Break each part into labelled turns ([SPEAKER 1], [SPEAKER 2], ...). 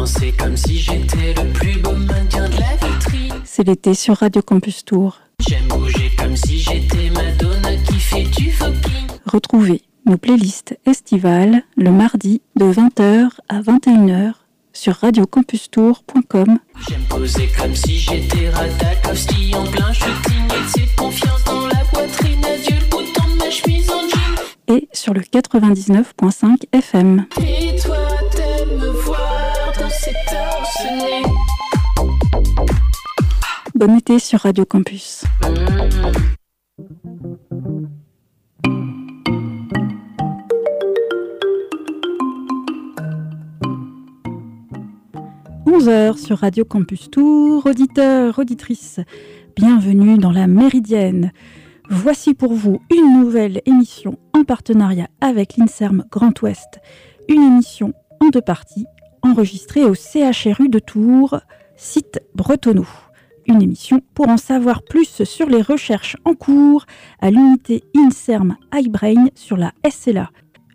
[SPEAKER 1] danser comme si j'étais le plus beau mannequin de la vitrine.
[SPEAKER 2] C'est l'été sur Radio Campus Tour.
[SPEAKER 1] J'aime bouger comme si j'étais Madonna qui fait du fucking.
[SPEAKER 2] Retrouvez nos playlists estivales le mardi de 20h à 21h sur radiocampustour.com.
[SPEAKER 1] J'aime poser comme si j'étais Radakowski en plein shooting et c'est confiance dans la poitrine. Adieu le bouton de ma chemise en jean.
[SPEAKER 2] Et sur le 99.5 FM.
[SPEAKER 1] Et toi t'aimes me voir dans cet torse-nu.
[SPEAKER 2] Bon été sur Radio Campus. 11h sur Radio Campus Tour, auditeurs, auditrices, bienvenue dans la Méridienne. Voici pour vous une nouvelle émission en partenariat avec l'INSERM Grand Ouest, une émission en 2 parties, enregistrée au CHRU de Tours, site Bretonneau. Une émission pour en savoir plus sur les recherches en cours à l'unité INSERM iBrain sur la SLA.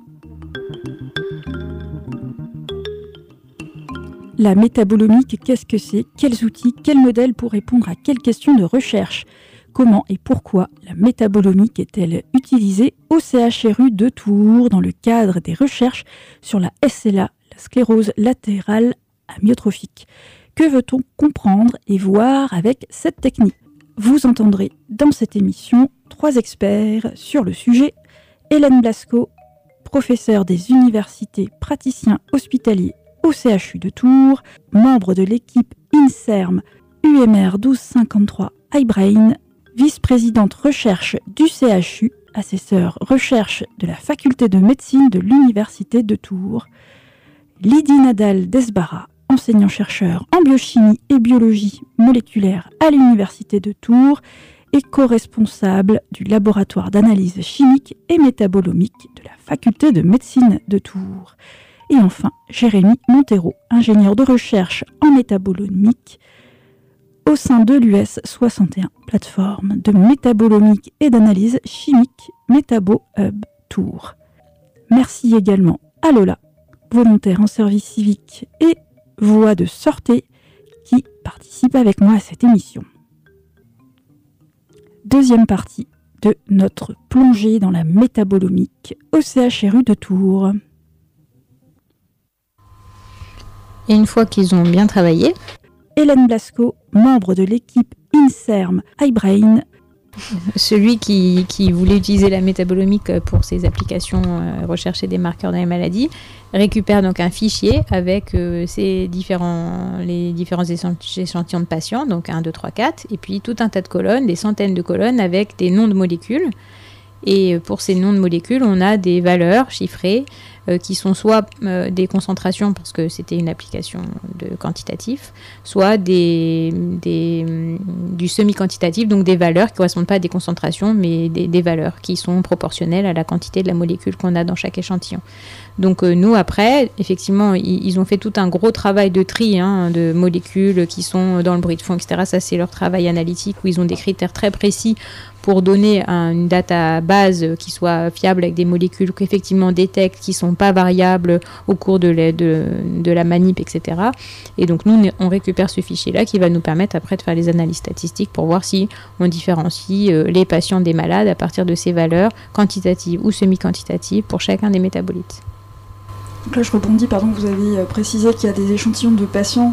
[SPEAKER 2] La métabolomique, qu'est-ce que c'est? Quels outils, quels modèles pour répondre à quelles questions de recherche? Comment et pourquoi la métabolomique est-elle utilisée au CHRU de Tours dans le cadre des recherches sur la SLA, la sclérose latérale amyotrophique? Que veut-on comprendre et voir avec cette technique? Vous entendrez dans cette émission 3 experts sur le sujet. Hélène Blasco, professeure des universités, praticien hospitalier au CHU de Tours, membre de l'équipe INSERM UMR 1253 iBrain, vice-présidente recherche du CHU, assesseure recherche de la faculté de médecine de l'université de Tours. Lydie Nadal-Desbarra, enseignant-chercheur en biochimie et biologie moléculaire à l'université de Tours et co-responsable du laboratoire d'analyse chimique et métabolomique de la faculté de médecine de Tours. Et enfin, Jérémy Montero, ingénieur de recherche en métabolomique au sein de l'US 61, plateforme de métabolomique et d'analyse chimique Métabo Hub Tours. Merci également à Lola, volontaire en service civique et voix de sortie, qui participe avec moi à cette émission. Deuxième partie de notre plongée dans la métabolomique au CHRU de Tours.
[SPEAKER 3] Et une fois qu'ils ont bien travaillé,
[SPEAKER 2] Hélène Blasco, membre de l'équipe INSERM iBrain.
[SPEAKER 3] Celui qui voulait utiliser la métabolomique pour ses applications rechercher des marqueurs dans les maladies récupère donc un fichier avec les différents échantillons de patients, donc 1, 2, 3, 4, et puis tout un tas de colonnes, des centaines de colonnes avec des noms de molécules. Et pour ces noms de molécules, on a des valeurs chiffrées qui sont soit des concentrations, parce que c'était une application de quantitatif, soit du semi-quantitatif, donc des valeurs qui ne correspondent pas à des concentrations, mais des valeurs qui sont proportionnelles à la quantité de la molécule qu'on a dans chaque échantillon. Donc nous, après, effectivement, ils ont fait tout un gros travail de tri de molécules qui sont dans le bruit de fond, etc. Ça, c'est leur travail analytique, où ils ont des critères très précis pour donner une database qui soit fiable avec des molécules qu'effectivement détectent, qui ne sont pas variables au cours de la manip, etc. Et donc nous, on récupère ce fichier-là qui va nous permettre après de faire les analyses statistiques pour voir si on différencie les patients des malades à partir de ces valeurs quantitatives ou semi-quantitatives pour chacun des métabolites.
[SPEAKER 4] Donc là, je rebondis, vous avez précisé qu'il y a des échantillons de patients,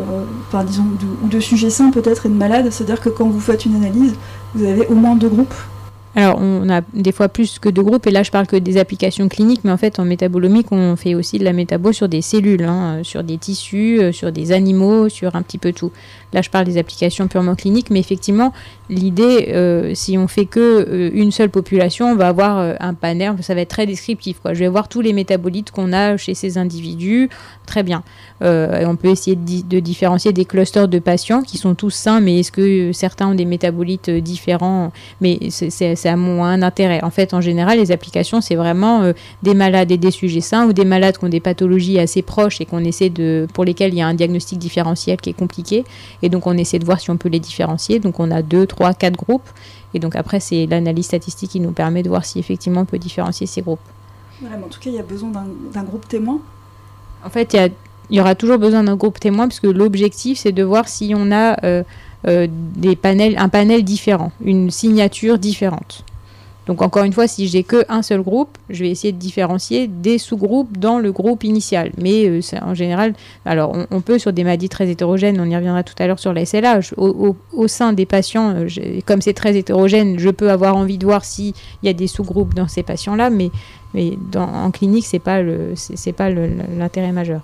[SPEAKER 4] ou de sujets sains peut-être et de malades, c'est-à-dire que quand vous faites une analyse, vous avez au moins 2 groupes.
[SPEAKER 3] Alors, on a des fois plus que 2 groupes, et là, je parle que des applications cliniques, mais en fait, en métabolomique, on fait aussi de la métabo sur des cellules, sur des tissus, sur des animaux, sur un petit peu tout. Là, je parle des applications purement cliniques, mais effectivement, l'idée, si on fait une seule population, on va avoir un panel, ça va être très descriptif, quoi. Je vais voir tous les métabolites qu'on a chez ces individus, très bien. Et on peut essayer de différencier des clusters de patients qui sont tous sains, mais est-ce que certains ont des métabolites différents? Mais c'est à moins d'intérêt. En fait, en général, les applications, c'est vraiment des malades et des sujets sains, ou des malades qui ont des pathologies assez proches et pour lesquelles il y a un diagnostic différentiel qui est compliqué. Et donc, on essaie de voir si on peut les différencier. Donc, on a 2, 3, 4 groupes. Et donc, après, c'est l'analyse statistique qui nous permet de voir si effectivement on peut différencier ces groupes.
[SPEAKER 4] Voilà, mais en tout cas, il y a besoin d'un groupe témoin.
[SPEAKER 3] En fait, il y a il y aura toujours besoin d'un groupe témoin, parce que l'objectif, c'est de voir si on a un panel différent, une signature différente. Donc encore une fois, si j'ai qu'un seul groupe, je vais essayer de différencier des sous-groupes dans le groupe initial. Mais en général, alors on peut sur des maladies très hétérogènes, on y reviendra tout à l'heure sur la SLA, au sein des patients, comme c'est très hétérogène, je peux avoir envie de voir s'il y a des sous-groupes dans ces patients-là, mais en clinique, c'est pas l'intérêt majeur.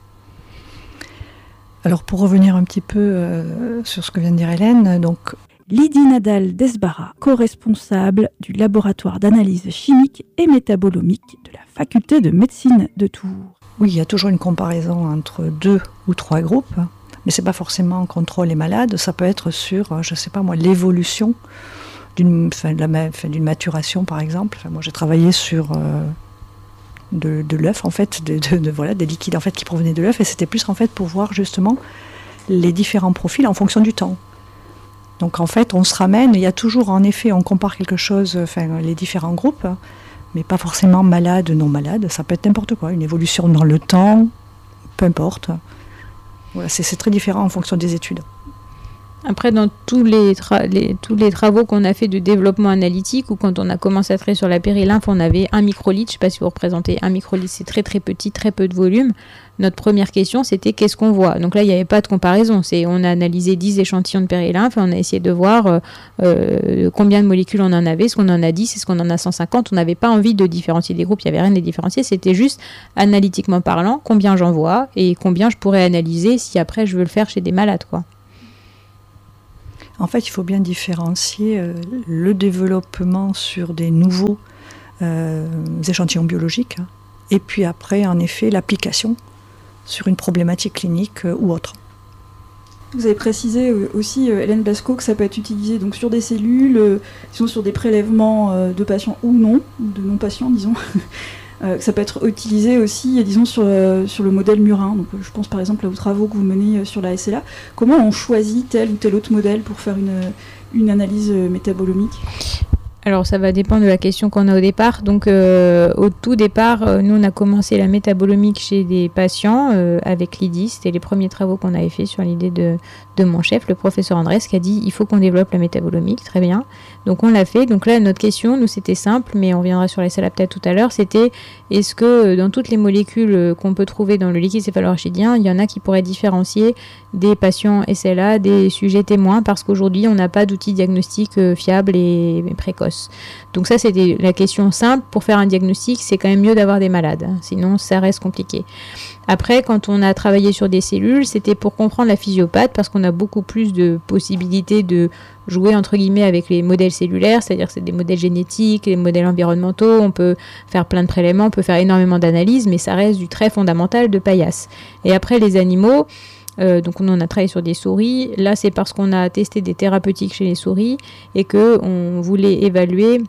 [SPEAKER 5] Alors pour revenir un petit peu sur ce que vient de dire Hélène, donc
[SPEAKER 2] Lydie Nadal-Desbarra, co-responsable du laboratoire d'analyse chimique et métabolomique de la faculté de médecine de Tours.
[SPEAKER 5] oui, il y a toujours une comparaison entre 2 ou 3 groupes, mais c'est pas forcément contre les malades, ça peut être sur, je sais pas moi, l'évolution d'une maturation par exemple. Enfin, moi j'ai travaillé sur de l'œuf en fait, voilà, des liquides en fait qui provenaient de l'œuf, et c'était plus en fait pour voir justement les différents profils en fonction du temps. Donc en fait, on se ramène, il y a toujours en effet, on compare quelque chose, les différents groupes, mais pas forcément malade, non malade, ça peut être n'importe quoi, une évolution dans le temps, peu importe. Voilà, c'est très différent en fonction des études.
[SPEAKER 3] Après, dans tous les travaux qu'on a fait de développement analytique, ou quand on a commencé à travailler sur la périlymphe, on avait un microlitre. Je ne sais pas si vous représentez un microlitre, c'est très très petit, très peu de volume. Notre première question, c'était qu'est-ce qu'on voit? Donc là, il n'y avait pas de comparaison. On a analysé 10 échantillons de périlymphe et on a essayé de voir combien de molécules on en avait. Est-ce qu'on en a 10? Est-ce qu'on en a 150? On n'avait pas envie de différencier des groupes, il n'y avait rien de différencier. C'était juste, analytiquement parlant, combien j'en vois et combien je pourrais analyser si après je veux le faire chez des malades, quoi.
[SPEAKER 5] En fait, il faut bien différencier le développement sur des nouveaux échantillons biologiques, et puis après, en effet, l'application sur une problématique clinique ou autre.
[SPEAKER 4] Vous avez précisé aussi, Hélène Blasco, que ça peut être utilisé donc, sur des cellules, sur des prélèvements de patients ou non, de non-patients, disons. Ça peut être utilisé aussi, disons, sur le modèle murin. Donc, je pense par exemple aux travaux que vous menez sur la SLA. Comment on choisit tel ou tel autre modèle pour faire une analyse métabolomique ?
[SPEAKER 3] Alors ça va dépendre de la question qu'on a au départ. Donc au tout départ, nous on a commencé la métabolomique chez des patients avec Lydie. C'était les premiers travaux qu'on avait fait sur l'idée de mon chef, le professeur Andrés, qui a dit il faut qu'on développe la métabolomique. Très bien. Donc on l'a fait. Donc là notre question, nous c'était simple, mais on reviendra sur la SLA peut-être tout à l'heure, c'était est-ce que dans toutes les molécules qu'on peut trouver dans le liquide céphalorachidien, il y en a qui pourraient différencier des patients SLA, des sujets témoins, parce qu'aujourd'hui on n'a pas d'outils diagnostiques fiables et précoces. Donc ça c'était la question simple. Pour faire un diagnostic, c'est quand même mieux d'avoir des malades, sinon ça reste compliqué. Après, quand on a travaillé sur des cellules, c'était pour comprendre la physiopathe, parce qu'on a beaucoup plus de possibilités de jouer entre guillemets avec les modèles cellulaires, c'est-à-dire que c'est des modèles génétiques, les modèles environnementaux, on peut faire plein de prélèvements, on peut faire énormément d'analyses, mais ça reste du très fondamental de paillasse. Et après les animaux, donc on a travaillé sur des souris, là c'est parce qu'on a testé des thérapeutiques chez les souris et qu'on voulait évaluer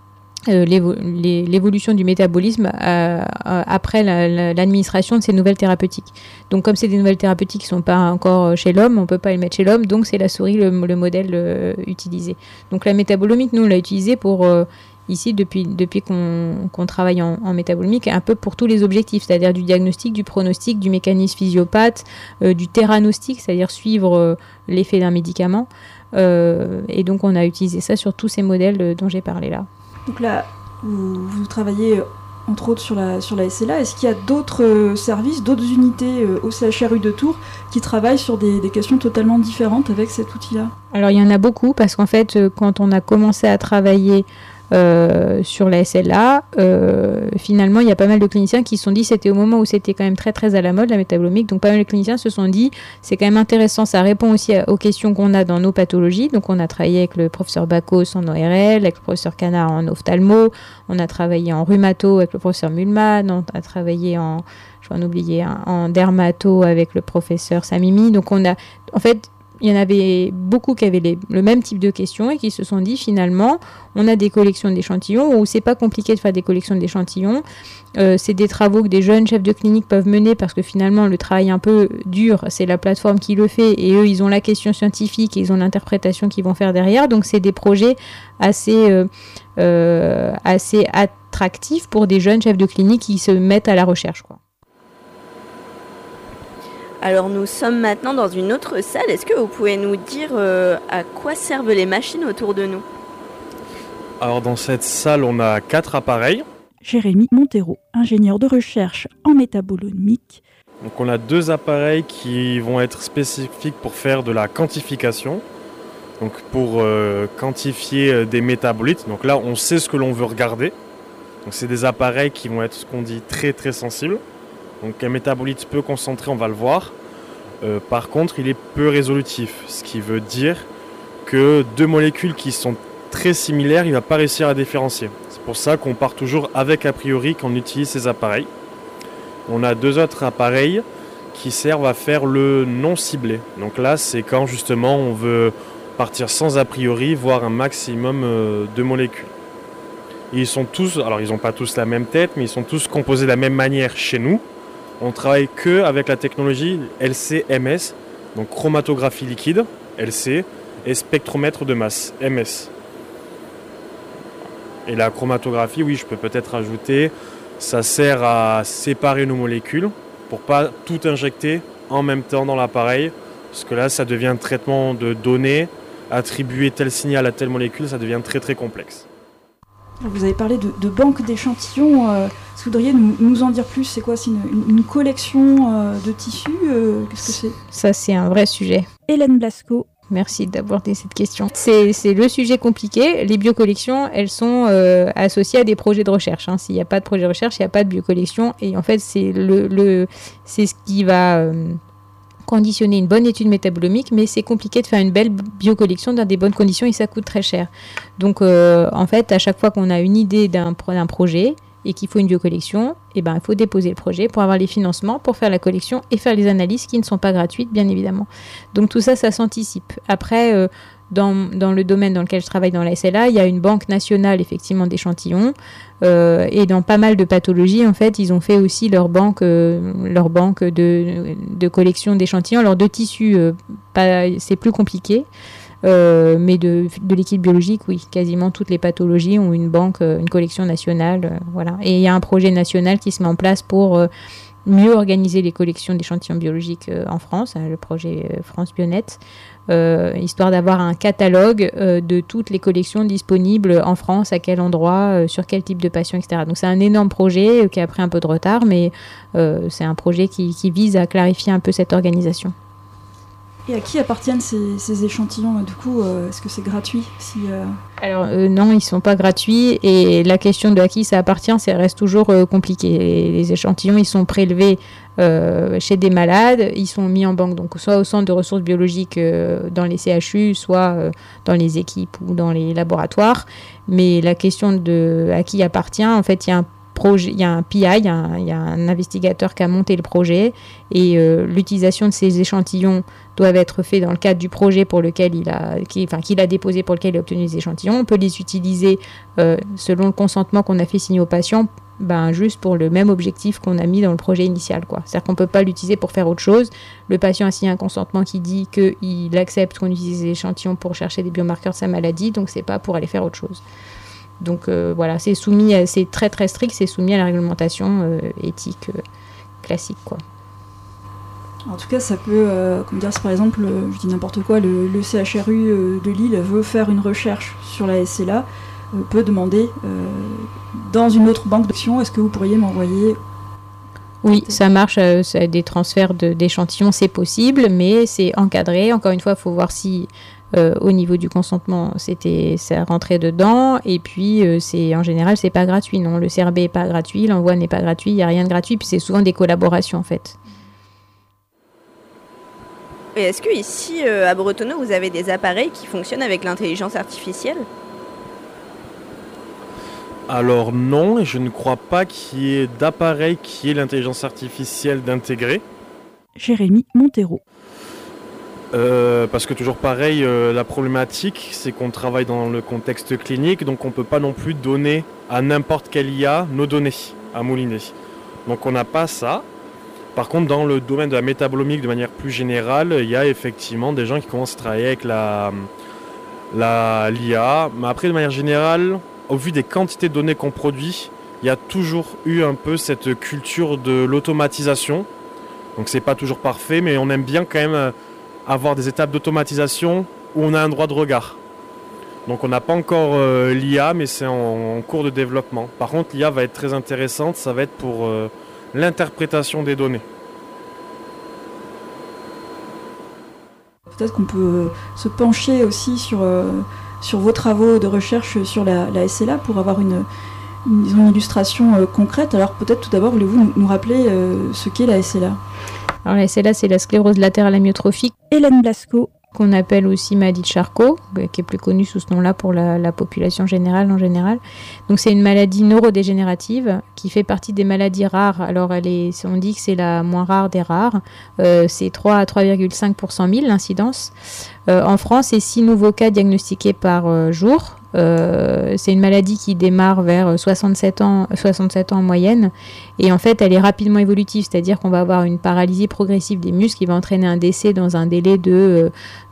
[SPEAKER 3] l'évolution du métabolisme après l'administration de ces nouvelles thérapeutiques. Donc comme c'est des nouvelles thérapeutiques qui ne sont pas encore chez l'homme, on ne peut pas les mettre chez l'homme, donc c'est la souris le modèle utilisé. Donc la métabolomique, nous on l'a utilisé pour ici depuis qu'on travaille en métabolomique, un peu pour tous les objectifs, c'est-à-dire du diagnostic, du pronostic, du mécanisme physiopathe, du théranostic, c'est-à-dire suivre l'effet d'un médicament. Et donc on a utilisé ça sur tous ces modèles dont j'ai parlé là.
[SPEAKER 4] Donc là, vous travaillez entre autres sur la SLA. Est-ce qu'il y a d'autres services, d'autres unités au CHRU de Tours qui travaillent sur des questions totalement différentes avec cet outil-là ?
[SPEAKER 3] Alors il y en a beaucoup, parce qu'en fait, quand on a commencé à travailler sur la SLA, finalement il y a pas mal de cliniciens qui se sont dit, c'était au moment où c'était quand même très très à la mode la métabolomique, donc pas mal de cliniciens se sont dit c'est quand même intéressant, ça répond aussi aux questions qu'on a dans nos pathologies. Donc on a travaillé avec le professeur Bacos en ORL, avec le professeur Canard en ophtalmo, on a travaillé en rhumato avec le professeur Mulman, on a travaillé en dermato avec le professeur Samimi. Donc on a, en fait, il y en avait beaucoup qui avaient le même type de questions et qui se sont dit finalement on a des collections d'échantillons où c'est pas compliqué de faire des collections d'échantillons, c'est des travaux que des jeunes chefs de clinique peuvent mener, parce que finalement le travail un peu dur c'est la plateforme qui le fait, et eux ils ont la question scientifique et ils ont l'interprétation qu'ils vont faire derrière. Donc c'est des projets assez attractifs pour des jeunes chefs de clinique qui se mettent à la recherche, quoi.
[SPEAKER 6] Alors nous sommes maintenant dans une autre salle. Est-ce que vous pouvez nous dire à quoi servent les machines autour de nous ?
[SPEAKER 7] Alors dans cette salle, on a 4 appareils.
[SPEAKER 2] Jérémy Montero, ingénieur de recherche en métabolomique.
[SPEAKER 7] Donc on a 2 appareils qui vont être spécifiques pour faire de la quantification. Donc pour quantifier des métabolites. Donc là, on sait ce que l'on veut regarder. Donc c'est des appareils qui vont être ce qu'on dit très très sensibles. Donc un métabolite peu concentré, on va le voir. Par contre, il est peu résolutif. Ce qui veut dire que 2 molécules qui sont très similaires, il ne va pas réussir à différencier. C'est pour ça qu'on part toujours avec a priori quand on utilise ces appareils. On a 2 autres appareils qui servent à faire le non ciblé. Donc là, c'est quand justement on veut partir sans a priori, voir un maximum de molécules. Et ils sont tous, alors ils n'ont pas tous la même tête, mais ils sont tous composés de la même manière chez nous. On travaille que avec la technologie LC-MS, donc chromatographie liquide, LC, et spectromètre de masse, MS. Et la chromatographie, oui, je peux peut-être ajouter, ça sert à séparer nos molécules pour pas tout injecter en même temps dans l'appareil, parce que là, ça devient un traitement de données, attribuer tel signal à telle molécule, ça devient très très complexe.
[SPEAKER 4] Vous avez parlé de banque d'échantillons. Est-ce que vous voudriez nous en dire plus ? C'est quoi ? C'est une collection de tissus ? Qu'est-ce que c'est ?
[SPEAKER 3] Ça, c'est un vrai sujet.
[SPEAKER 2] Hélène Blasco.
[SPEAKER 3] Merci d'aborder cette question. C'est le sujet compliqué. Les biocollections, elles sont associées à des projets de recherche. Hein. S'il n'y a pas de projet de recherche, il n'y a pas de biocollection. Et en fait, c'est c'est ce qui va conditionner une bonne étude métabolomique, mais c'est compliqué de faire une belle biocollection dans des bonnes conditions et ça coûte très cher. Donc, en fait, à chaque fois qu'on a une idée d'un projet et qu'il faut une biocollection, il faut déposer le projet pour avoir les financements, pour faire la collection et faire les analyses qui ne sont pas gratuites, bien évidemment. Donc, tout ça, ça s'anticipe. Après, dans le domaine dans lequel je travaille dans la SLA, il y a une banque nationale, effectivement, d'échantillons. Et dans pas mal de pathologies, en fait, ils ont fait aussi leur banque de collection d'échantillons. Alors, de tissus, c'est plus compliqué. Mais de liquide biologique, oui, quasiment toutes les pathologies ont une banque, une collection nationale, voilà. Et il y a un projet national qui se met en place pour mieux organiser les collections d'échantillons biologiques en France, le projet France Bionet, histoire d'avoir un catalogue de toutes les collections disponibles en France, à quel endroit, sur quel type de patient, etc. Donc c'est un énorme projet qui a pris un peu de retard, mais c'est un projet qui vise à clarifier un peu cette organisation.
[SPEAKER 4] Et à qui appartiennent ces échantillons ? Du coup, est-ce que c'est gratuit
[SPEAKER 3] Alors non, ils ne sont pas gratuits et la question de à qui ça appartient, ça reste toujours compliqué. Les échantillons, ils sont prélevés chez des malades, ils sont mis en banque, donc soit au centre de ressources biologiques dans les CHU, soit dans les équipes ou dans les laboratoires. Mais la question de à qui appartient, en fait, il y a un projet, il y a un PI, il y a un investigateur qui a monté le projet et l'utilisation de ces échantillons doivent être faits dans le cadre du projet pour lequel qu'il a déposé, pour lequel il a obtenu les échantillons. On peut les utiliser selon le consentement qu'on a fait signer au patient, juste pour le même objectif qu'on a mis dans le projet initial, quoi. C'est-à-dire qu'on ne peut pas l'utiliser pour faire autre chose. Le patient a signé un consentement qui dit qu'il accepte qu'on utilise les échantillons pour chercher des biomarqueurs de sa maladie, donc c'est pas pour aller faire autre chose. Donc voilà, c'est très très strict, c'est soumis à la réglementation éthique classique, quoi.
[SPEAKER 4] En tout cas, ça peut, si par exemple, je dis n'importe quoi, le CHRU de Lille veut faire une recherche sur la SLA, peut demander dans une autre banque d'actions, est-ce que vous pourriez m'envoyer...
[SPEAKER 3] Oui, ça marche, des transferts d'échantillons, c'est possible, mais c'est encadré. Encore une fois, il faut voir si au niveau du consentement, ça rentrait dedans. Et puis, en général, c'est pas gratuit. Non, le CRB n'est pas gratuit, l'envoi n'est pas gratuit, il n'y a rien de gratuit. Puis c'est souvent des collaborations, en fait.
[SPEAKER 6] Et est-ce que ici, à Bretonneau, vous avez des appareils qui fonctionnent avec l'intelligence artificielle ?
[SPEAKER 7] Alors non, je ne crois pas qu'il y ait d'appareil qui ait l'intelligence artificielle d'intégrer.
[SPEAKER 2] Jérémy Montero.
[SPEAKER 7] Parce que toujours pareil, la problématique, c'est qu'on travaille dans le contexte clinique, donc on ne peut pas non plus donner à n'importe quelle IA nos données à mouliner. Donc on n'a pas ça. Par contre, dans le domaine de la métabolomique, de manière plus générale, il y a effectivement des gens qui commencent à travailler avec l'IA. Mais après, de manière générale, au vu des quantités de données qu'on produit, il y a toujours eu un peu cette culture de l'automatisation. Donc c'est pas toujours parfait, mais on aime bien quand même avoir des étapes d'automatisation où on a un droit de regard. Donc on n'a pas encore l'IA, mais c'est en cours de développement. Par contre, l'IA va être très intéressante, ça va être pour l'interprétation des données.
[SPEAKER 4] Peut-être qu'on peut se pencher aussi sur vos travaux de recherche sur la SLA pour avoir une illustration concrète. Alors peut-être tout d'abord, voulez-vous nous rappeler ce qu'est la SLA ?
[SPEAKER 3] Alors la SLA, c'est la sclérose latérale amyotrophique.
[SPEAKER 2] Hélène Blasco.
[SPEAKER 3] Qu'on appelle aussi maladie de Charcot, qui est plus connue sous ce nom-là pour la population générale en général. Donc c'est une maladie neurodégénérative qui fait partie des maladies rares. Alors on dit que c'est la moins rare des rares. C'est 3 à 3,5 pour 100 000 l'incidence. En France, c'est 6 nouveaux cas diagnostiqués par jour. C'est une maladie qui démarre vers 67 ans en moyenne, et en fait elle est rapidement évolutive, c'est-à-dire qu'on va avoir une paralysie progressive des muscles qui va entraîner un décès dans un délai de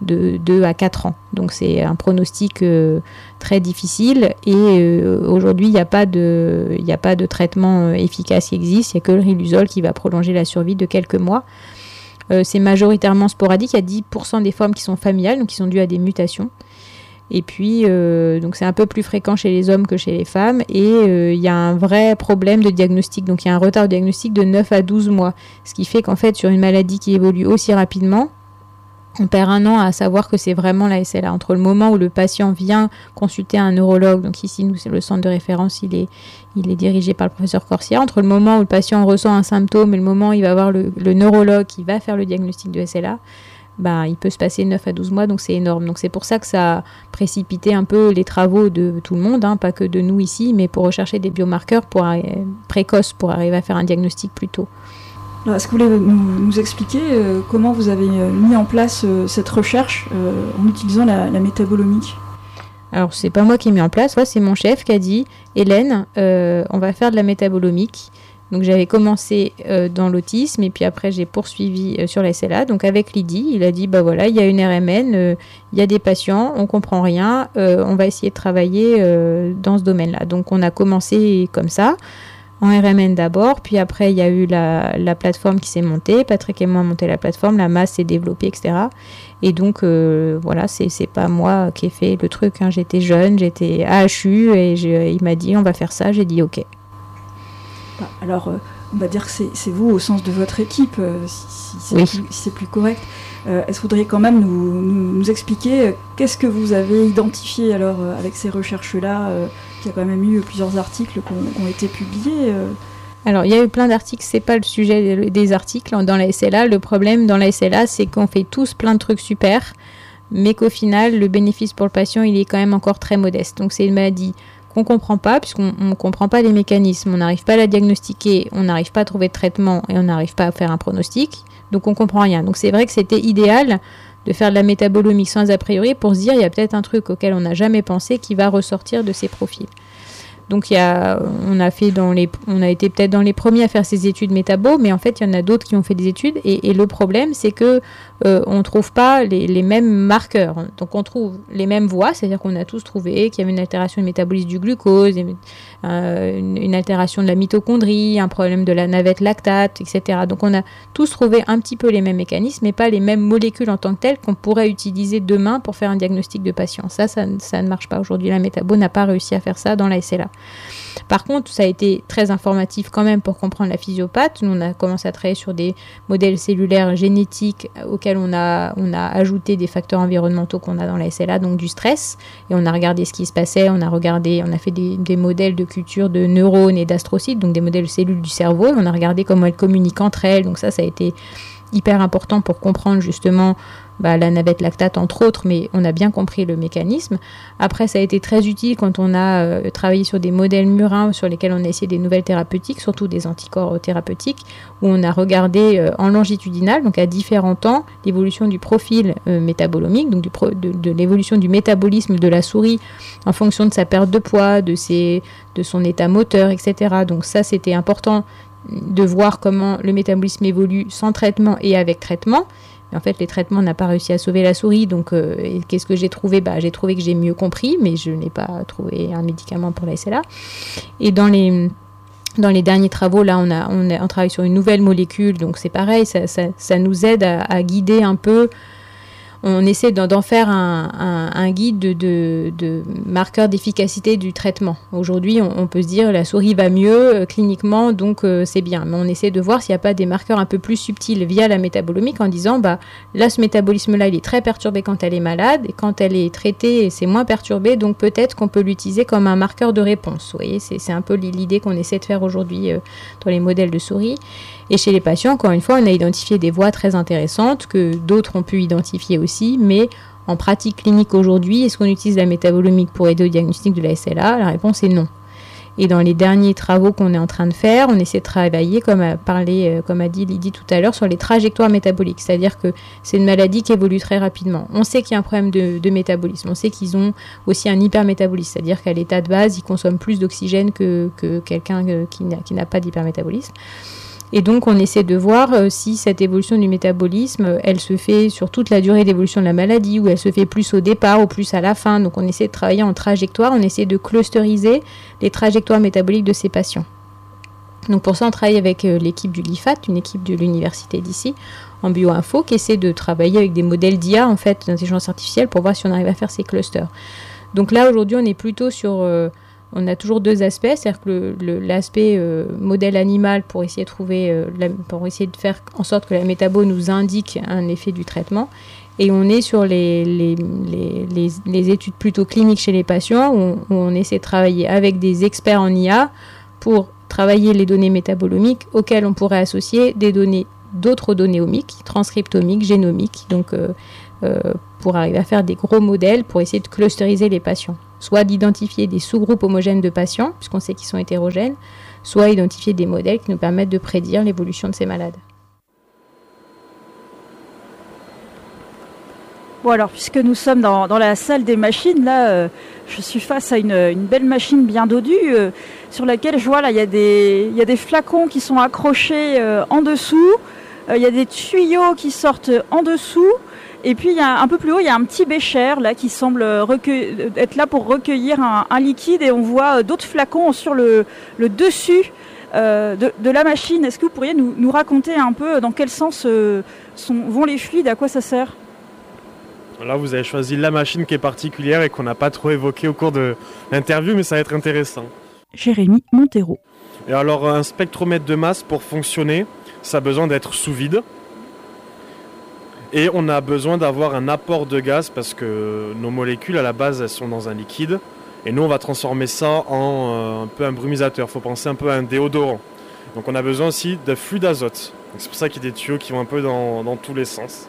[SPEAKER 3] 2 à 4 ans. Donc c'est un pronostic très difficile, et aujourd'hui il n'y a pas de traitement efficace qui existe, il n'y a que le Riluzole qui va prolonger la survie de quelques mois. C'est majoritairement sporadique, il y a 10% des formes qui sont familiales, donc qui sont dues à des mutations. Et puis, donc c'est un peu plus fréquent chez les hommes que chez les femmes. Et il y a un vrai problème de diagnostic. Donc il y a un retard de diagnostic de 9 à 12 mois. Ce qui fait qu'en fait, sur une maladie qui évolue aussi rapidement, on perd 1 an à savoir que c'est vraiment la SLA. Entre le moment où le patient vient consulter un neurologue, donc ici, nous, c'est le centre de référence, il est dirigé par le professeur Corsia. Entre le moment où le patient ressent un symptôme et le moment où il va voir le neurologue qui va faire le diagnostic de SLA, il peut se passer 9 à 12 mois, donc c'est énorme. Donc c'est pour ça que ça a précipité un peu les travaux de tout le monde, pas que de nous ici, mais pour rechercher des biomarqueurs précoces pour arriver à faire un diagnostic plus tôt.
[SPEAKER 4] Alors, est-ce que vous voulez nous expliquer comment vous avez mis en place cette recherche en utilisant la métabolomique ?
[SPEAKER 3] Alors c'est pas moi qui ai mis en place, c'est mon chef qui a dit « Hélène, on va faire de la métabolomique ». Donc j'avais commencé dans l'autisme et puis après j'ai poursuivi sur la SLA. Donc avec Lydie, il a dit voilà, il y a une RMN, il y a des patients, on comprend rien, on va essayer de travailler dans ce domaine-là. Donc on a commencé comme ça, en RMN d'abord, puis après il y a eu la plateforme qui s'est montée, Patrick et moi avons monté la plateforme, la masse s'est développée, etc. Et donc voilà, c'est pas moi qui ai fait le truc, j'étais jeune, j'étais AHU et il m'a dit on va faire ça, j'ai dit ok.
[SPEAKER 4] Alors, on va dire que c'est vous au sens de votre équipe, si c'est plus correct. Est-ce que vous voudriez quand même nous expliquer qu'est-ce que vous avez identifié alors avec ces recherches-là, qu'il y a quand même eu plusieurs articles qui ont été publiés
[SPEAKER 3] Alors, il y a eu plein d'articles, c'est pas le sujet des articles dans la SLA. Le problème dans la SLA, c'est qu'on fait tous plein de trucs super, mais qu'au final, le bénéfice pour le patient, il est quand même encore très modeste. Donc, c'est une maladie qu'on ne comprend pas, puisqu'on ne comprend pas les mécanismes, on n'arrive pas à la diagnostiquer, on n'arrive pas à trouver de traitement et on n'arrive pas à faire un pronostic, donc on ne comprend rien. Donc c'est vrai que c'était idéal de faire de la métabolomique sans a priori pour se dire il y a peut-être un truc auquel on n'a jamais pensé qui va ressortir de ces profils. Donc on a été peut-être dans les premiers à faire ces études métabo, mais en fait il y en a d'autres qui ont fait des études et le problème c'est que on ne trouve pas les mêmes marqueurs. Donc on trouve les mêmes voies, c'est-à-dire qu'on a tous trouvé qu'il y avait une altération du métabolisme du glucose, une altération de la mitochondrie, un problème de la navette lactate, etc. Donc on a tous trouvé un petit peu les mêmes mécanismes, mais pas les mêmes molécules en tant que telles qu'on pourrait utiliser demain pour faire un diagnostic de patient. Ça ne marche pas aujourd'hui. La métabo n'a pas réussi à faire ça dans la SLA. Par contre, ça a été très informatif quand même pour comprendre la physiopathe. Nous, on a commencé à travailler sur des modèles cellulaires génétiques auxquels on a ajouté des facteurs environnementaux qu'on a dans la SLA, donc du stress. Et on a regardé ce qui se passait. On a fait des modèles de culture de neurones et d'astrocytes, donc des modèles de cellules du cerveau. On a regardé comment elles communiquent entre elles. Donc ça a été hyper important pour comprendre justement la navette lactate entre autres, mais on a bien compris le mécanisme. Après, ça a été très utile quand on a travaillé sur des modèles murins sur lesquels on a essayé des nouvelles thérapeutiques, surtout des anticorps thérapeutiques, où on a regardé en longitudinal, donc à différents temps, l'évolution du profil métabolomique, donc de l'évolution du métabolisme de la souris en fonction de sa perte de poids, de son état moteur, etc. Donc ça, c'était important de voir comment le métabolisme évolue sans traitement et avec traitement. En fait, les traitements n'ont pas réussi à sauver la souris. Donc, qu'est-ce que j'ai trouvé ? J'ai trouvé que j'ai mieux compris, mais je n'ai pas trouvé un médicament pour la SLA. Et dans les Dans les derniers travaux, là, on travaille sur une nouvelle molécule, donc c'est pareil, ça nous aide à guider un peu. On essaie d'en faire un guide de marqueurs d'efficacité du traitement. Aujourd'hui, on peut se dire la souris va mieux cliniquement, donc c'est bien. Mais on essaie de voir s'il n'y a pas des marqueurs un peu plus subtils via la métabolomique en disant là, ce métabolisme-là, il est très perturbé quand elle est malade et quand elle est traitée, c'est moins perturbé, donc peut-être qu'on peut l'utiliser comme un marqueur de réponse. Vous voyez, c'est un peu l'idée qu'on essaie de faire aujourd'hui dans les modèles de souris. Et chez les patients, encore une fois, on a identifié des voies très intéressantes que d'autres ont pu identifier aussi, mais en pratique clinique aujourd'hui, est-ce qu'on utilise la métabolomique pour aider au diagnostic de la SLA ? La réponse est non. Et dans les derniers travaux qu'on est en train de faire, on essaie de travailler, comme a dit Lydie tout à l'heure, sur les trajectoires métaboliques. C'est-à-dire que c'est une maladie qui évolue très rapidement. On sait qu'il y a un problème de métabolisme. On sait qu'ils ont aussi un hypermétabolisme. C'est-à-dire qu'à l'état de base, ils consomment plus d'oxygène que quelqu'un qui n'a pas d'hypermétabolisme. Et donc, on essaie de voir si cette évolution du métabolisme, elle se fait sur toute la durée d'évolution de la maladie, ou elle se fait plus au départ ou plus à la fin. Donc, on essaie de travailler en trajectoire, on essaie de clusteriser les trajectoires métaboliques de ces patients. Donc, pour ça, on travaille avec l'équipe du LIFAT, une équipe de l'université d'ici, en bioinfo, qui essaie de travailler avec des modèles d'IA, en fait, d'intelligence artificielle, pour voir si on arrive à faire ces clusters. Donc là, aujourd'hui, on est plutôt sur... on a toujours deux aspects, c'est-à-dire que l'aspect modèle animal pour essayer de faire en sorte que la métabo nous indique un effet du traitement. Et on est sur les études plutôt cliniques chez les patients où on essaie de travailler avec des experts en IA pour travailler les données métabolomiques auxquelles on pourrait associer d'autres données omiques, transcriptomiques, génomiques, donc pour arriver à faire des gros modèles pour essayer de clusteriser les patients. Soit d'identifier des sous-groupes homogènes de patients, puisqu'on sait qu'ils sont hétérogènes, soit identifier des modèles qui nous permettent de prédire l'évolution de ces malades.
[SPEAKER 4] Bon alors, puisque nous sommes dans la salle des machines, là, je suis face à une belle machine bien dodue, sur laquelle je vois, là, il y a des flacons qui sont accrochés en dessous, il y a des tuyaux qui sortent en dessous, et puis un peu plus haut, il y a un petit bécher là qui semble être là pour recueillir un liquide, et on voit d'autres flacons sur le dessus de la machine. Est-ce que vous pourriez nous raconter un peu dans quel sens vont les fluides, à quoi ça sert ?
[SPEAKER 7] Là, vous avez choisi la machine qui est particulière et qu'on n'a pas trop évoquée au cours de l'interview, mais ça va être intéressant.
[SPEAKER 2] Jérémy Montero.
[SPEAKER 7] Et alors, un spectromètre de masse, pour fonctionner, ça a besoin d'être sous vide. Et on a besoin d'avoir un apport de gaz parce que nos molécules, à la base, elles sont dans un liquide. Et nous, on va transformer ça en un peu un brumisateur. Il faut penser un peu à un déodorant. Donc, on a besoin aussi de flux d'azote. Donc, c'est pour ça qu'il y a des tuyaux qui vont un peu dans tous les sens.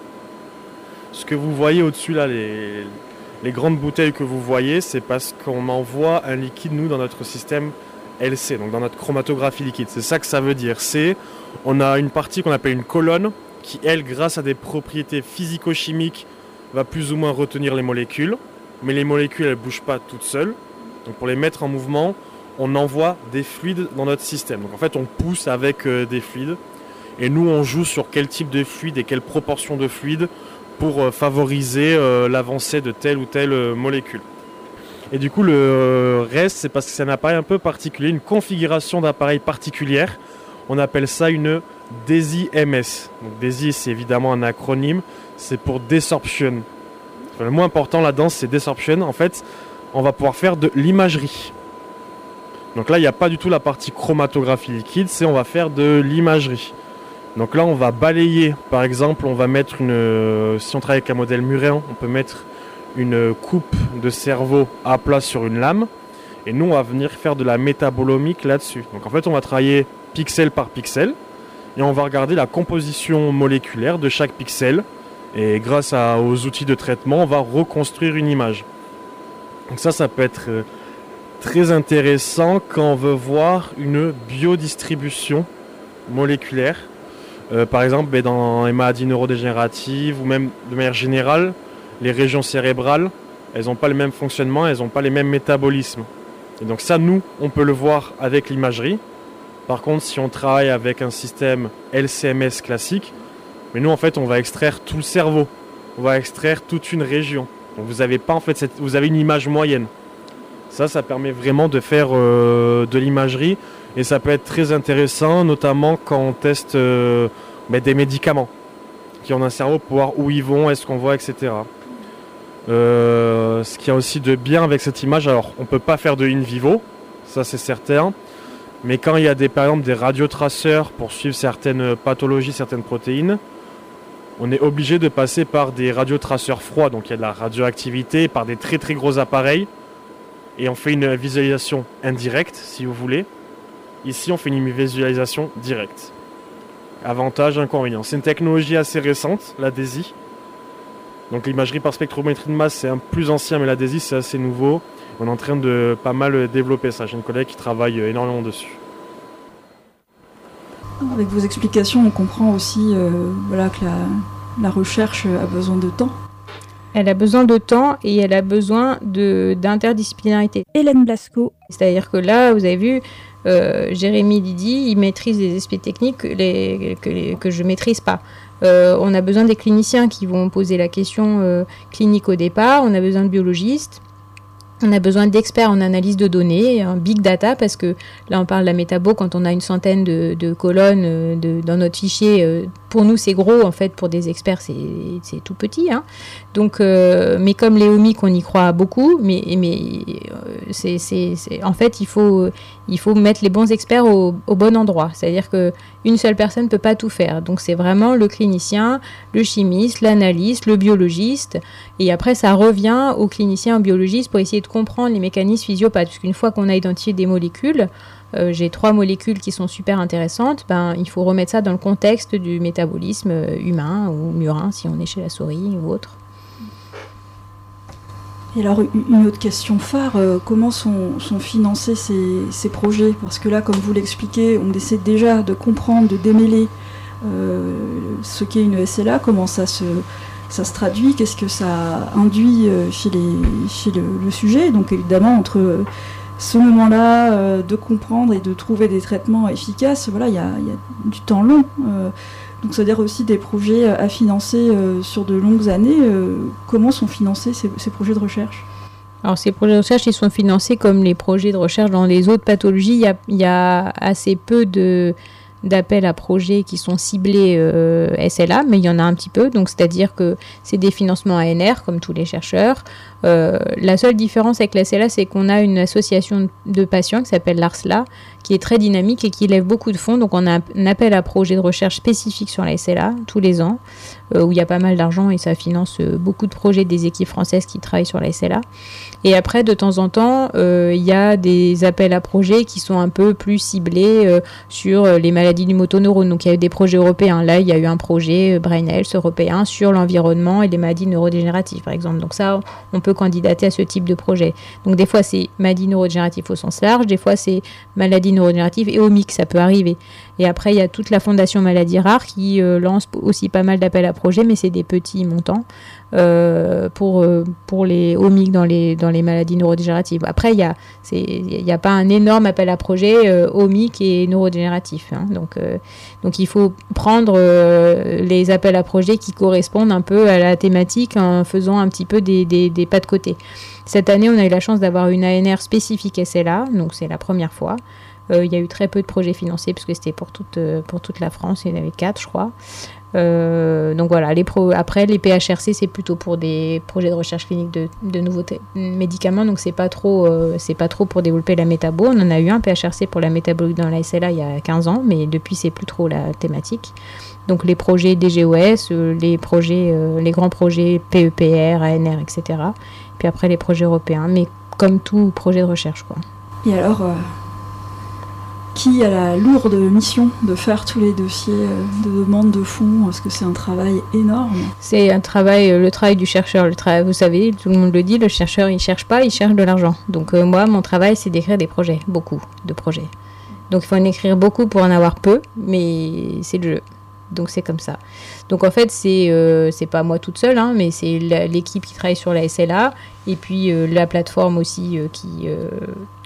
[SPEAKER 7] Ce que vous voyez au-dessus, là, les grandes bouteilles que vous voyez, c'est parce qu'on envoie un liquide, nous, dans notre système LC, donc dans notre chromatographie liquide. C'est ça que ça veut dire. On a une partie qu'on appelle une colonne, qui, elle, grâce à des propriétés physico-chimiques, va plus ou moins retenir les molécules. Mais les molécules, elles ne bougent pas toutes seules. Donc pour les mettre en mouvement, on envoie des fluides dans notre système. Donc en fait, on pousse avec des fluides. Et nous, on joue sur quel type de fluide et quelle proportion de fluide pour favoriser l'avancée de telle ou telle molécule. Et du coup, le reste, c'est parce que c'est un appareil un peu particulier, une configuration d'appareil particulière. On appelle ça une DESI-MS. Donc DESI, c'est évidemment un acronyme, c'est pour Desorption. Le mot important là-dedans, c'est Desorption. En fait, on va pouvoir faire de l'imagerie. Donc là, il n'y a pas du tout la partie chromatographie liquide, on va faire de l'imagerie. Donc là, on va balayer, par exemple, on va mettre si on travaille avec un modèle muréen, on peut mettre une coupe de cerveau à plat sur une lame. Et nous, on va venir faire de la métabolomique là-dessus. Donc en fait, on va travailler pixel par pixel. Et on va regarder la composition moléculaire de chaque pixel. Et grâce aux outils de traitement, on va reconstruire une image. Donc ça peut être très intéressant quand on veut voir une biodistribution moléculaire. Par exemple, dans les maladies neurodégénératives ou même de manière générale, les régions cérébrales, elles n'ont pas le même fonctionnement, elles n'ont pas les mêmes métabolismes. Et donc ça, nous, on peut le voir avec l'imagerie. Par contre, si on travaille avec un système LCMS classique, mais nous, en fait, on va extraire tout le cerveau. On va extraire toute une région. Donc vous avez pas, en fait, vous avez une image moyenne. Ça permet vraiment de faire de l'imagerie. Et ça peut être très intéressant, notamment quand on teste des médicaments qui ont un cerveau pour voir où ils vont, est-ce qu'on voit, etc. Ce qu'il y a aussi de bien avec cette image, alors on ne peut pas faire de in vivo, ça c'est certain, mais quand il y a par exemple des radiotraceurs pour suivre certaines pathologies, certaines protéines, on est obligé de passer par des radiotraceurs froids, donc il y a de la radioactivité, par des très très gros appareils, et on fait une visualisation indirecte si vous voulez. Ici on fait une visualisation directe. Avantage, inconvénient. C'est une technologie assez récente, la DESI. Donc l'imagerie par spectrométrie de masse, c'est un plus ancien, mais la DESI, c'est assez nouveau. On est en train de pas mal développer ça. J'ai une collègue qui travaille énormément dessus.
[SPEAKER 4] Avec vos explications, on comprend aussi que la recherche a besoin de temps.
[SPEAKER 3] Elle a besoin de temps et elle a besoin d'interdisciplinarité.
[SPEAKER 2] Hélène Blasco.
[SPEAKER 3] C'est-à-dire que là, vous avez vu, Jérémy Lydie, il maîtrise des aspects techniques que je ne maîtrise pas. On a besoin des cliniciens qui vont poser la question clinique au départ. On a besoin de biologistes. On a besoin d'experts en analyse de données, en big data, parce que là on parle de la métabo quand on a une centaine de colonnes dans notre fichier. Pour nous c'est gros, en fait pour des experts c'est tout petit. Hein. Donc, mais comme les omics on y croit beaucoup, mais en fait il faut mettre les bons experts au bon endroit. C'est-à-dire qu'une seule personne ne peut pas tout faire. Donc c'est vraiment le clinicien, le chimiste, l'analyste, le biologiste. Et après ça revient au clinicien, au biologiste pour essayer de comprendre les mécanismes physiopathes. Parce qu'une fois qu'on a identifié des molécules, j'ai 3 molécules qui sont super intéressantes, il faut remettre ça dans le contexte du métabolisme humain ou murin si on est chez la souris ou autre.
[SPEAKER 4] Et alors une autre question phare, comment sont financés ces projets? Parce que là, comme vous l'expliquez, on essaie déjà de comprendre, de démêler ce qu'est une SLA, comment ça se traduit, qu'est-ce que ça induit chez le sujet. Donc évidemment, entre ce moment-là de comprendre et de trouver des traitements efficaces, il y a du temps long. Donc c'est-à-dire aussi des projets à financer sur de longues années. Comment sont financés ces projets de recherche?
[SPEAKER 3] Alors ces projets de recherche, ils sont financés comme les projets de recherche dans les autres pathologies. Il y a assez peu d'appels à projets qui sont ciblés SLA, mais il y en a un petit peu. Donc c'est-à-dire que c'est des financements ANR comme tous les chercheurs. La seule différence avec la SLA, c'est qu'on a une association de patients qui s'appelle l'ARSLA, qui est très dynamique et qui lève beaucoup de fonds. Donc on a un appel à projet de recherche spécifique sur la SLA tous les ans, où il y a pas mal d'argent et ça finance beaucoup de projets des équipes françaises qui travaillent sur la SLA. Et après, de temps en temps, il y a des appels à projets qui sont un peu plus ciblés sur les maladies du motoneurone. Donc il y a eu des projets européens. Là, il y a eu un projet Brain Health européen sur l'environnement et les maladies neurodégénératives, par exemple. Donc ça, on peut candidater à ce type de projet. Donc des fois, c'est maladies neurodégénératives au sens large. Des fois, c'est maladies neurodégénératives et omics, ça peut arriver. Et après, il y a toute la Fondation Maladies Rares qui lance aussi pas mal d'appels à projets, mais c'est des petits montants pour les omics dans les maladies neurodégénératives. Après, il y a pas un énorme appel à projet omics et neurodégénératif. Hein. Donc, il faut prendre les appels à projets qui correspondent un peu à la thématique en faisant un petit peu des pas de côté. Cette année, on a eu la chance d'avoir une ANR spécifique SLA, donc c'est la première fois. Il y a eu très peu de projets financés parce que c'était pour toute la France, il y en avait 4 je crois. Donc voilà, après les PHRC c'est plutôt pour des projets de recherche clinique de nouveaux médicaments, donc c'est pas trop pour développer la métabo. On en a eu un PHRC pour la métabolique dans la SLA il y a 15 ans, mais depuis c'est plus trop la thématique. Donc les projets DGOS, les grands projets PEPR, ANR, etc. Puis après les projets européens, mais comme tout projet de recherche quoi.
[SPEAKER 4] Et alors qui a la lourde mission de faire tous les dossiers de demande de fonds? Parce que c'est un travail énorme.
[SPEAKER 3] C'est un travail, le travail du chercheur. Vous savez, tout le monde le dit, le chercheur, il cherche pas, il cherche de l'argent. Donc moi, mon travail, c'est d'écrire des projets, beaucoup de projets. Donc il faut en écrire beaucoup pour en avoir peu, mais c'est le jeu. Donc c'est comme ça. Donc en fait, c'est pas moi toute seule, hein, mais c'est l'équipe qui travaille sur la SLA, et puis la plateforme aussi qui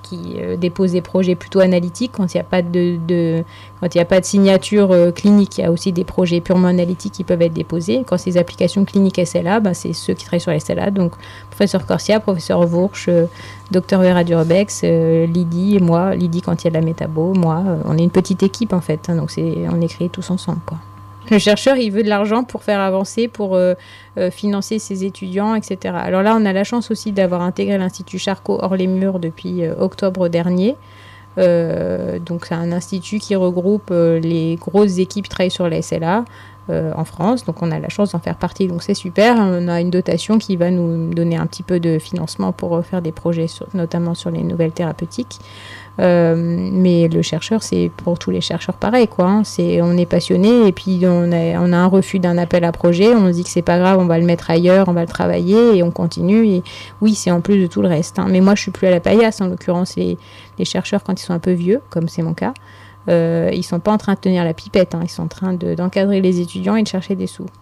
[SPEAKER 3] qui déposent des projets plutôt analytiques. Quand il n'y a pas quand il n'y a pas de signature clinique, il y a aussi des projets purement analytiques qui peuvent être déposés. Quand c'est des applications cliniques SLA, c'est ceux qui travaillent sur les SLA. Donc, professeur Corsia, professeur Vourch, docteur Vera Durbex, Lydie et moi. Lydie quand il y a de la métabo, moi. On est une petite équipe en fait. Donc, on est créés tous ensemble, quoi. Le chercheur, il veut de l'argent pour faire avancer, pour financer ses étudiants, etc. Alors là, on a la chance aussi d'avoir intégré l'Institut Charcot hors les murs depuis octobre dernier. Donc c'est un institut qui regroupe les grosses équipes qui travaillent sur la SLA en France. Donc on a la chance d'en faire partie, donc c'est super. On a une dotation qui va nous donner un petit peu de financement pour faire des projets, notamment sur les nouvelles thérapeutiques. Mais le chercheur, c'est pour tous les chercheurs pareil, quoi. Hein. On est passionné et puis on a un refus d'un appel à projet. On se dit que c'est pas grave, on va le mettre ailleurs, on va le travailler et on continue. Et oui, c'est en plus de tout le reste. Hein. Mais moi, je suis plus à la paillasse. En l'occurrence, les chercheurs, quand ils sont un peu vieux, comme c'est mon cas, ils sont pas en train de tenir la pipette. Hein. Ils sont en train d'encadrer les étudiants et de chercher des sous.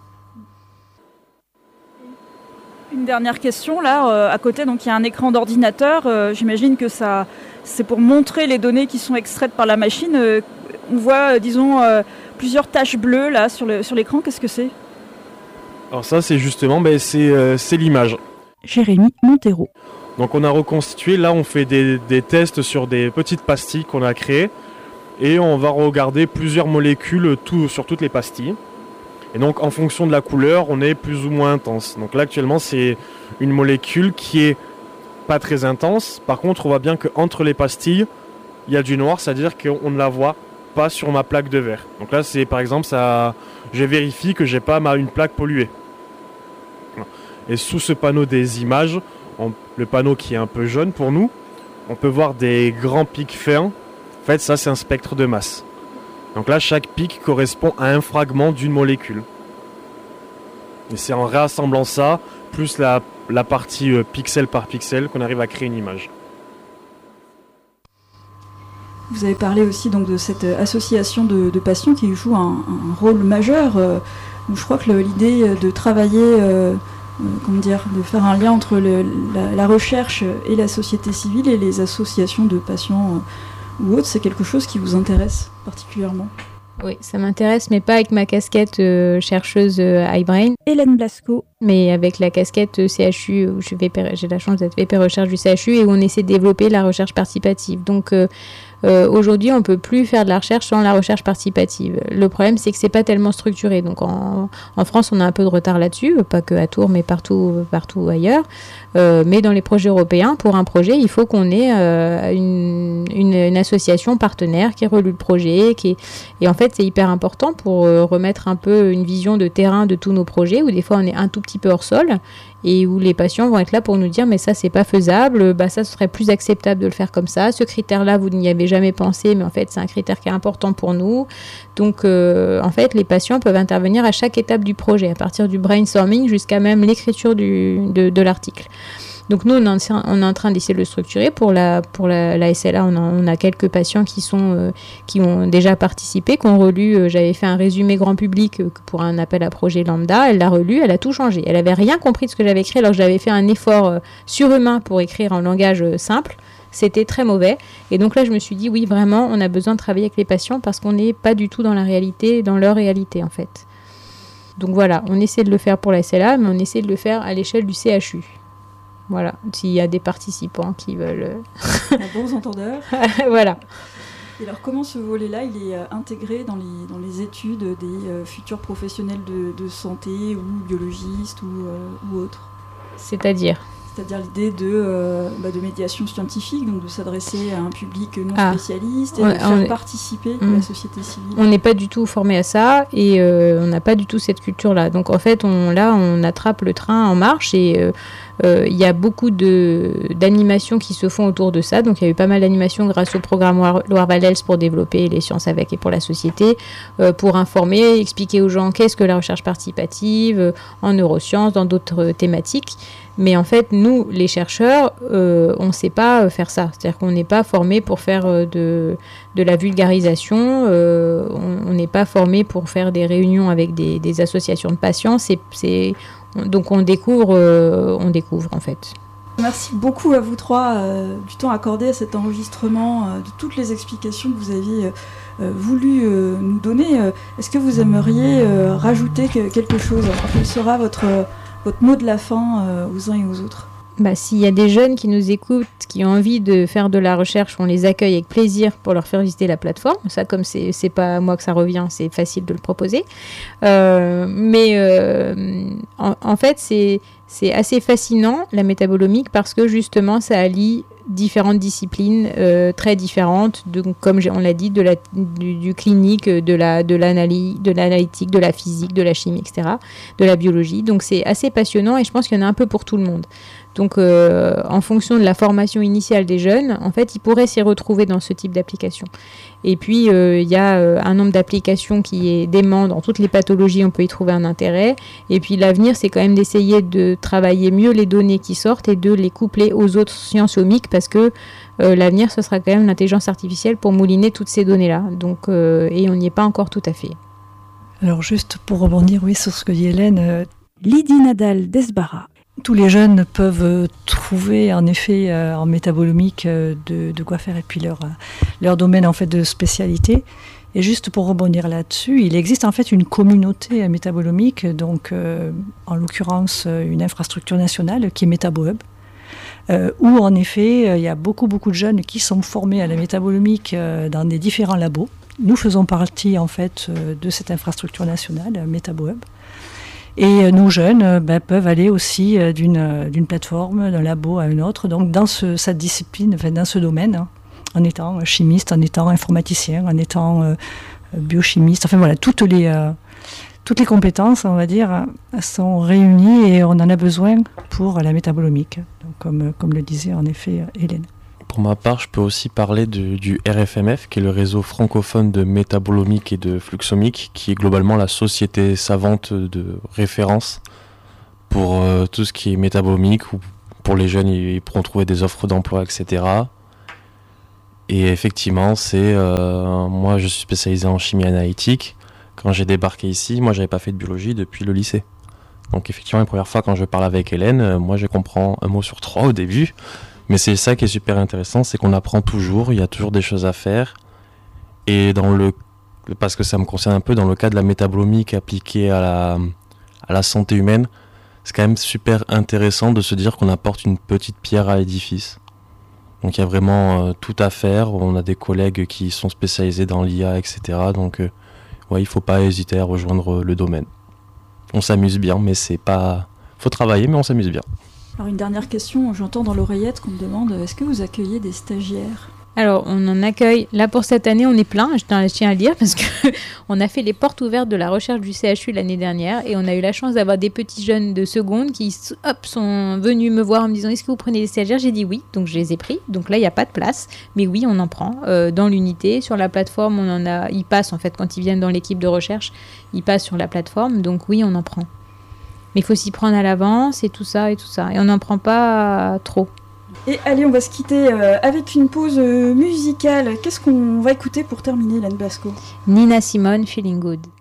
[SPEAKER 4] Une dernière question, là, à côté, donc il y a un écran d'ordinateur. J'imagine que c'est pour montrer les données qui sont extraites par la machine. On voit, disons, plusieurs taches bleues là sur l'écran. Qu'est-ce que c'est ?
[SPEAKER 7] Alors ça, c'est justement, c'est l'image.
[SPEAKER 2] Jérémy Montero.
[SPEAKER 7] Donc on a reconstitué, là on fait des tests sur des petites pastilles qu'on a créées et on va regarder plusieurs molécules sur toutes les pastilles. Et donc en fonction de la couleur, on est plus ou moins intense. Donc là actuellement c'est une molécule qui est pas très intense. Par contre on voit bien qu'entre les pastilles, il y a du noir, c'est-à-dire qu'on ne la voit pas sur ma plaque de verre. Donc là c'est par exemple ça, je vérifie que j'ai pas une plaque polluée. Et sous ce panneau des images, le panneau qui est un peu jaune pour nous, on peut voir des grands pics fins. En fait ça c'est un spectre de masse. Donc là, chaque pic correspond à un fragment d'une molécule. Et c'est en réassemblant ça, plus la partie pixel par pixel, qu'on arrive à créer une image.
[SPEAKER 4] Vous avez parlé aussi donc, de cette association de patients qui joue un rôle majeur. Où je crois que l'idée de travailler, de faire un lien entre la recherche et la société civile et les associations de patients ou autres, c'est quelque chose qui vous intéresse particulièrement?
[SPEAKER 3] Oui, ça m'intéresse, mais pas avec ma casquette chercheuse iBrain.
[SPEAKER 2] Hélène Blasco.
[SPEAKER 3] Mais avec la casquette CHU, où j'ai la chance d'être VP Recherche du CHU et où on essaie de développer la recherche participative. Donc aujourd'hui, on ne peut plus faire de la recherche sans la recherche participative. Le problème, c'est que ce n'est pas tellement structuré. Donc en France, on a un peu de retard là-dessus, pas que à Tours, mais partout ailleurs. Mais dans les projets européens, pour un projet, il faut qu'on ait une association partenaire qui relue le projet. Et en fait, c'est hyper important pour remettre un peu une vision de terrain de tous nos projets, où des fois, on est un tout petit peu hors sol et où les patients vont être là pour nous dire mais ça c'est pas faisable, ça serait plus acceptable de le faire comme ça, ce critère là vous n'y avez jamais pensé mais en fait c'est un critère qui est important pour nous. Donc en fait les patients peuvent intervenir à chaque étape du projet, à partir du brainstorming jusqu'à même l'écriture de l'article. Donc nous, on est en train d'essayer de le structurer. Pour la SLA, on a quelques patients qui ont déjà participé, qui ont relu. J'avais fait un résumé grand public pour un appel à projet lambda. Elle l'a relu, elle a tout changé. Elle n'avait rien compris de ce que j'avais écrit, alors que j'avais fait un effort surhumain pour écrire en langage simple. C'était très mauvais. Et donc là, je me suis dit, oui, vraiment, on a besoin de travailler avec les patients parce qu'on n'est pas du tout dans la réalité, dans leur réalité, en fait. Donc voilà, on essaie de le faire pour la SLA, mais on essaie de le faire à l'échelle du CHU. Voilà, s'il y a des participants qui veulent...
[SPEAKER 4] bons entendeurs.
[SPEAKER 3] Voilà.
[SPEAKER 4] Et alors, comment ce volet-là, il est intégré dans les études des futurs professionnels de santé ou biologistes ou autres ?
[SPEAKER 3] C'est-à-dire
[SPEAKER 4] l'idée de médiation scientifique, donc de s'adresser à un public non spécialiste et de faire participer la société civile.
[SPEAKER 3] On n'est pas du tout formé à ça et on n'a pas du tout cette culture-là. Donc en fait, on attrape le train en marche et il y a beaucoup d'animations qui se font autour de ça. Donc il y a eu pas mal d'animations grâce au programme Loire-Valels pour développer les sciences avec et pour la société, pour informer, expliquer aux gens qu'est-ce que la recherche participative en neurosciences, dans d'autres thématiques. Mais en fait, nous, les chercheurs, on ne sait pas faire ça. C'est-à-dire qu'on n'est pas formé pour faire de la vulgarisation. On n'est pas formé pour faire des réunions avec des associations de patients. Donc on découvre en fait.
[SPEAKER 4] Merci beaucoup à vous trois du temps accordé à cet enregistrement, de toutes les explications que vous aviez voulu nous donner. Est-ce que vous aimeriez rajouter quelque chose? Quel sera votre mot de la fin aux uns et aux autres?
[SPEAKER 3] S'il y a des jeunes qui nous écoutent, qui ont envie de faire de la recherche, on les accueille avec plaisir pour leur faire visiter la plateforme. Ça, comme c'est pas à moi que ça revient, c'est facile de le proposer. En fait, c'est assez fascinant, la métabolomique, parce que justement, ça allie différentes disciplines très différentes, comme on l'a dit, du clinique, de l'analytique, de la physique, de la chimie, etc., de la biologie. Donc c'est assez passionnant et je pense qu'il y en a un peu pour tout le monde. Donc en fonction de la formation initiale des jeunes, en fait, ils pourraient s'y retrouver dans ce type d'application. Et puis il y a un nombre d'applications qui est dément dans toutes les pathologies, on peut y trouver un intérêt. Et puis l'avenir, c'est quand même d'essayer de travailler mieux les données qui sortent et de les coupler aux autres sciences omiques, parce que l'avenir, ce sera quand même l'intelligence artificielle pour mouliner toutes ces données-là. Donc, et on n'y est pas encore tout à fait.
[SPEAKER 5] Alors juste pour rebondir sur ce que dit Hélène,
[SPEAKER 2] Lydie Nadal d'Esbarra.
[SPEAKER 5] Tous les jeunes peuvent trouver en effet en métabolomique de quoi faire et puis leur domaine en fait de spécialité. Et juste pour rebondir là-dessus, il existe en fait une communauté métabolomique, donc en l'occurrence une infrastructure nationale qui est MetaboHub, où en effet il y a beaucoup de jeunes qui sont formés à la métabolomique dans des différents labos. Nous faisons partie en fait de cette infrastructure nationale MetaboHub. Et nos jeunes peuvent aller aussi d'une plateforme, d'un labo à une autre, donc dans cette discipline, enfin, dans ce domaine, en étant chimiste, en étant informaticien, en étant biochimiste, enfin voilà, toutes les compétences, on va dire, sont réunies et on en a besoin pour la métabolomique, donc, comme le disait en effet Hélène.
[SPEAKER 7] Pour ma part, je peux aussi parler du RFMF, qui est le réseau francophone de métabolomique et de fluxomique, qui est globalement la société savante de référence pour tout ce qui est métabolomique, où pour les jeunes, ils pourront trouver des offres d'emploi, etc. Et effectivement, moi, je suis spécialisé en chimie analytique. Quand j'ai débarqué ici, moi, j'avais pas fait de biologie depuis le lycée. Donc effectivement, la première fois, quand je parle avec Hélène, moi, je comprends un mot sur 3 au début. Mais c'est ça qui est super intéressant, c'est qu'on apprend toujours, il y a toujours des choses à faire. Et parce que ça me concerne un peu, dans le cas de la métabolomique appliquée à la santé humaine, c'est quand même super intéressant de se dire qu'on apporte une petite pierre à l'édifice. Donc il y a vraiment tout à faire, on a des collègues qui sont spécialisés dans l'IA, etc. Donc il ne faut pas hésiter à rejoindre le domaine. On s'amuse bien, mais faut travailler, mais on s'amuse bien.
[SPEAKER 4] Alors une dernière question, j'entends dans l'oreillette qu'on me demande, est-ce que vous accueillez des stagiaires?
[SPEAKER 3] Alors on en accueille, là pour cette année on est plein, je tiens à le dire, parce qu'on a fait les portes ouvertes de la recherche du CHU l'année dernière et on a eu la chance d'avoir des petits jeunes de seconde qui sont venus me voir en me disant est-ce que vous prenez des stagiaires? J'ai dit oui, donc je les ai pris, donc là il n'y a pas de place, mais oui on en prend dans l'unité, sur la plateforme ils passent en fait quand ils viennent dans l'équipe de recherche, ils passent sur la plateforme, donc oui on en prend. Mais il faut s'y prendre à l'avance et tout ça. Et on n'en prend pas trop.
[SPEAKER 4] Et allez, on va se quitter avec une pause musicale. Qu'est-ce qu'on va écouter pour terminer, Hélène Blasco?
[SPEAKER 3] Nina Simone, Feeling Good.